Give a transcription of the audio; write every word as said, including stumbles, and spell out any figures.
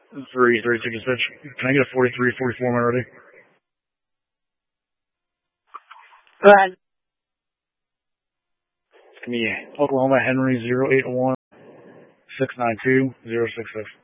three, three, tickets pitch. Can I get a forty-three, forty-four when ready? Go ahead. It's going to be Oklahoma Henry zero eight one six nine two zero six six.